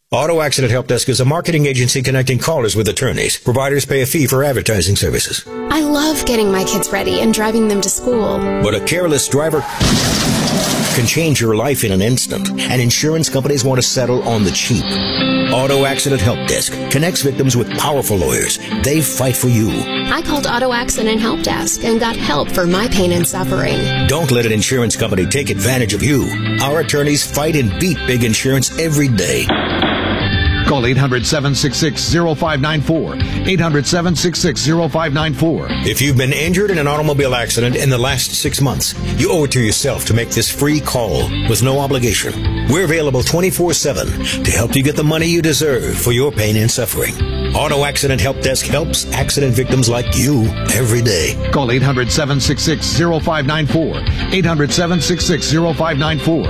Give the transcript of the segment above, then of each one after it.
Auto Accident Help Desk is a marketing agency connecting callers with attorneys. Providers pay a fee for advertising services. I love getting my kids ready and driving them to school. But a careless driver can change your life in an instant, and insurance companies want to settle on the cheap. Auto Accident Help Desk connects victims with powerful lawyers. They fight for you. I called Auto Accident Help Desk and got help for my pain and suffering. Don't let an insurance company take advantage of you. Our attorneys fight and beat big insurance every day. Call 800-766-0594. 800-766-0594. If you've been injured in an automobile accident in the last 6 months, you owe it to yourself to make this free call with no obligation. We're available 24/7 to help you get the money you deserve for your pain and suffering. Auto Accident Help Desk helps accident victims like you every day. Call 800-766-0594. 800-766-0594.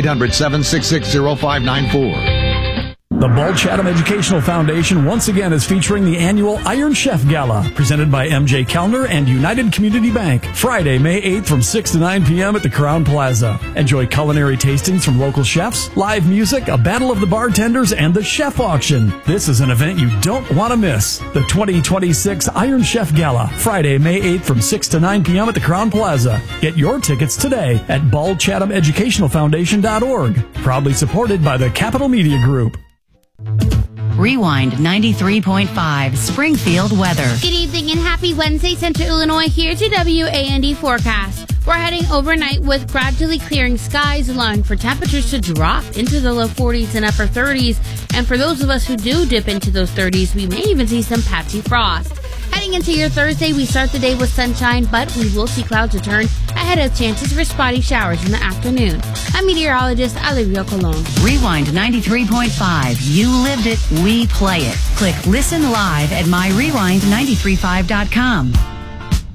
800-766-0594. The Ball Chatham Educational Foundation once again is featuring the annual Iron Chef Gala, presented by MJ Kellner and United Community Bank, Friday, May 8th from 6 to 9 p.m. at the Crown Plaza. Enjoy culinary tastings from local chefs, live music, a battle of the bartenders, and the chef auction. This is an event you don't want to miss. The 2026 Iron Chef Gala, Friday, May 8th from 6 to 9 p.m. at the Crown Plaza. Get your tickets today at ballchatham.educationalfoundation.org. Proudly supported by the Capital Media Group. Rewind 93.5 Springfield weather. Good evening and happy Wednesday, Central Illinois. Here's your WAND forecast. We're heading overnight with gradually clearing skies, allowing for temperatures to drop into the low 40s and upper 30s. And for those of us who do dip into those 30s, we may even see some patchy frost. Heading into your Thursday, we start the day with sunshine, but we will see clouds return ahead of chances for spotty showers in the afternoon. I'm meteorologist Olivia Colon. Rewind 93.5. You lived it, we play it. Click Listen Live at myrewind935.com.